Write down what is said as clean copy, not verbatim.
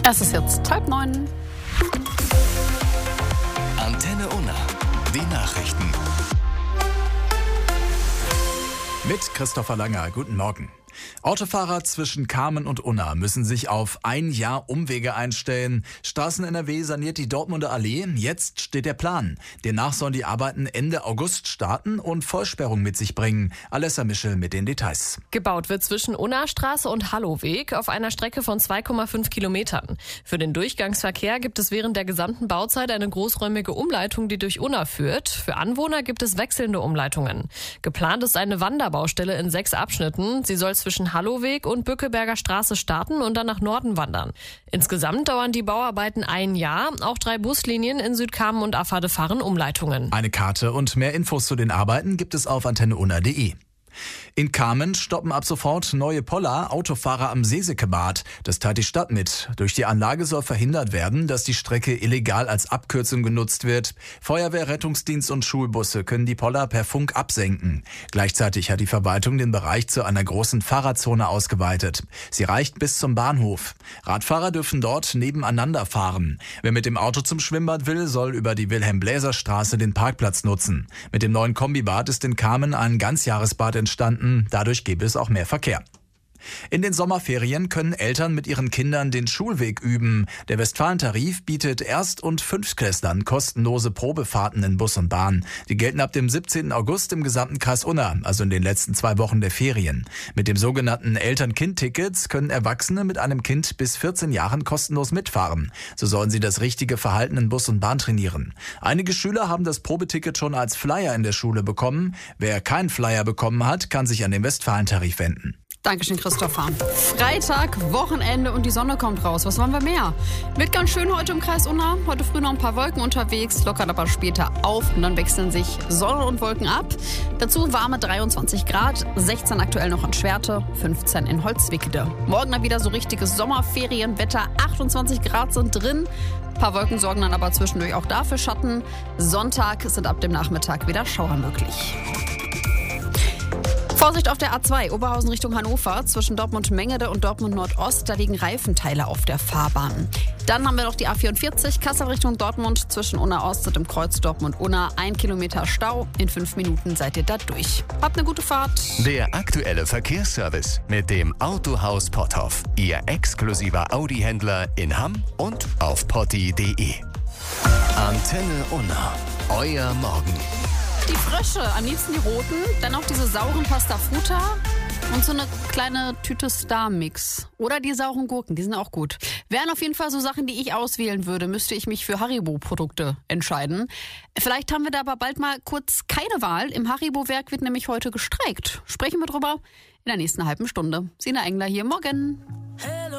Es ist jetzt 8:30. Antenne Unna, die Nachrichten. Mit Christopher Langer, guten Morgen. Autofahrer zwischen Kamen und Unna müssen sich auf ein Jahr Umwege einstellen. Straßen NRW saniert die Dortmunder Allee. Jetzt steht der Plan. Demnach sollen die Arbeiten Ende August starten und Vollsperrung mit sich bringen. Alessa Mischel mit den Details. Gebaut wird zwischen Unna-Straße und Halloweg auf einer Strecke von 2,5 Kilometern. Für den Durchgangsverkehr gibt es während der gesamten Bauzeit eine großräumige Umleitung, die durch Unna führt. Für Anwohner gibt es wechselnde Umleitungen. Geplant ist eine Wanderbaustelle in 6 Abschnitten. Sie soll zwischen Halloweg und Bückeberger Straße starten und dann nach Norden wandern. Insgesamt dauern die Bauarbeiten ein Jahr. Auch 3 Buslinien in Südkamen und Affade fahren Umleitungen. Eine Karte und mehr Infos zu den Arbeiten gibt es auf antenneunna.de. In Kamen stoppen ab sofort neue Poller Autofahrer am Seesekebad. Das teilt die Stadt mit. Durch die Anlage soll verhindert werden, dass die Strecke illegal als Abkürzung genutzt wird. Feuerwehr, Rettungsdienst und Schulbusse können die Poller per Funk absenken. Gleichzeitig hat die Verwaltung den Bereich zu einer großen Fahrradzone ausgeweitet. Sie reicht bis zum Bahnhof. Radfahrer dürfen dort nebeneinander fahren. Wer mit dem Auto zum Schwimmbad will, soll über die Wilhelm-Bläser-Straße den Parkplatz nutzen. Mit dem neuen Kombibad ist in Kamen ein Ganzjahresbad entstanden. Dadurch gäbe es auch mehr Verkehr. In den Sommerferien können Eltern mit ihren Kindern den Schulweg üben. Der Westfalentarif bietet Erst- und Fünftklässlern kostenlose Probefahrten in Bus und Bahn. Die gelten ab dem 17. August im gesamten Kreis Unna, also in den letzten 2 Wochen der Ferien. Mit dem sogenannten Eltern-Kind-Tickets können Erwachsene mit einem Kind bis 14 Jahren kostenlos mitfahren. So sollen sie das richtige Verhalten in Bus und Bahn trainieren. Einige Schüler haben das Probeticket schon als Flyer in der Schule bekommen. Wer keinen Flyer bekommen hat, kann sich an den Westfalentarif wenden. Dankeschön, Christopher. Freitag, Wochenende und die Sonne kommt raus. Was wollen wir mehr? Wird ganz schön heute im Kreis Unna. Heute früh noch ein paar Wolken unterwegs, lockert aber später auf und dann wechseln sich Sonne und Wolken ab. Dazu warme 23 Grad, 16 aktuell noch in Schwerte, 15 in Holzwickede. Morgen dann wieder so richtiges Sommerferienwetter, 28 Grad sind drin. Ein paar Wolken sorgen dann aber zwischendurch auch dafür Schatten. Sonntag sind ab dem Nachmittag wieder Schauer möglich. Vorsicht auf der A2, Oberhausen Richtung Hannover, zwischen Dortmund-Mengede und Dortmund-Nordost, da liegen Reifenteile auf der Fahrbahn. Dann haben wir noch die A44, Kassel Richtung Dortmund, zwischen Unna-Ost und dem Kreuz Dortmund-Unna, 1 Kilometer Stau, in 5 Minuten seid ihr da durch. Habt eine gute Fahrt. Der aktuelle Verkehrsservice mit dem Autohaus Potthoff, Ihr exklusiver Audi-Händler in Hamm und auf potti.de. Antenne Unna, euer Morgen. Die Frösche, am liebsten die roten, dann auch diese sauren Pasta Fruta und so eine kleine Tüte Star-Mix. Oder die sauren Gurken, die sind auch gut. Wären auf jeden Fall so Sachen, die ich auswählen würde, müsste ich mich für Haribo-Produkte entscheiden. Vielleicht haben wir da aber bald mal kurz keine Wahl. Im Haribo-Werk wird nämlich heute gestreikt. Sprechen wir drüber in der nächsten halben Stunde. Sina Engler hier, morgen.